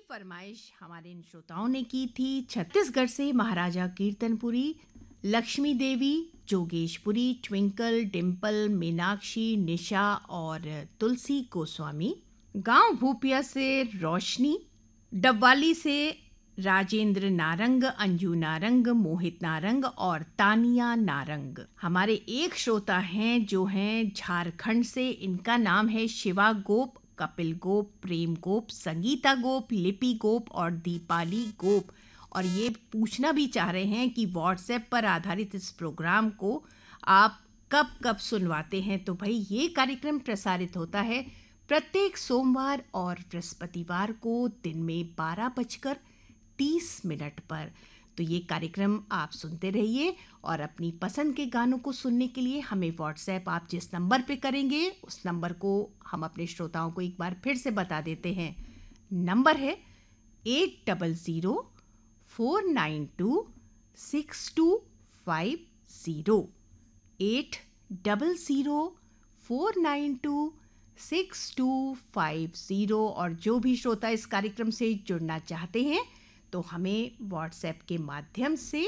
फरमाइश हमारे इन श्रोताओं ने की थी छत्तीसगढ़ से महाराजा कीर्तनपुरी, लक्ष्मी देवी, जोगेशपुरी, ट्विंकल, डिम्पल, मीनाक्षी, निशा और तुलसी गोस्वामी। गांव भूपिया से रोशनी, डबवाली से राजेंद्र नारंग, अंजू नारंग, मोहित नारंग और तानिया नारंग। हमारे एक श्रोता हैं जो हैं झारखंड से, इनका नाम है शिवा गोप, कपिल गोप, प्रेम गोप, संगीता गोप, लिपि गोप और दीपाली गोप। और ये पूछना भी चाह रहे हैं कि व्हाट्सएप पर आधारित इस प्रोग्राम को आप कब कब सुनवाते हैं। तो भाई ये कार्यक्रम प्रसारित होता है प्रत्येक सोमवार और बृहस्पतिवार को दिन में 12:30 पर। तो ये कार्यक्रम आप सुनते रहिए और अपनी पसंद के गानों को सुनने के लिए हमें व्हाट्सएप आप जिस नंबर पे करेंगे उस नंबर को हम अपने श्रोताओं को एक बार फिर से बता देते हैं। नंबर है 8004926250, 8004926250। और जो भी श्रोता इस कार्यक्रम से जुड़ना चाहते हैं तो हमें व्हाट्सएप के माध्यम से